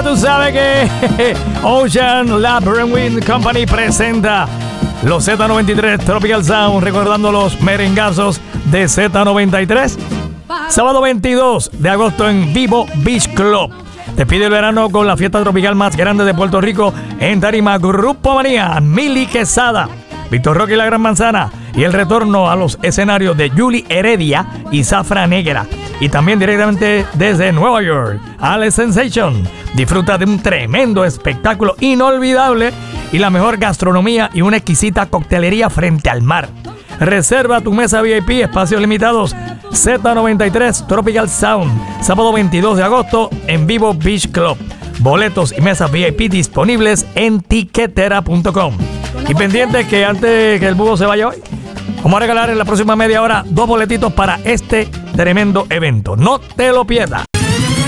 tú sabes que Ocean Lab Wind Company presenta los Z93 Tropical Sound, recordando los merengazos de Z93. Sábado 22 de agosto en Vivo Beach Club. Despide el verano con la fiesta tropical más grande de Puerto Rico en tarima. Grupo Manía, Mili Quesada, Víctor Roque y la Gran Manzana, y el retorno a los escenarios de Julie Heredia y Zafra Negra. Y también directamente desde Nueva York, Alex Sensation. Disfruta de un tremendo espectáculo inolvidable y la mejor gastronomía y una exquisita coctelería frente al mar. Reserva tu mesa VIP, espacios limitados. Z93 Tropical Sound, sábado 22 de agosto en Vivo Beach Club. Boletos y mesas VIP disponibles en tiquetera.com. Y pendiente que antes que el búho se vaya hoy, vamos a regalar en la próxima media hora 2 boletitos para este tremendo evento. No te lo pierdas.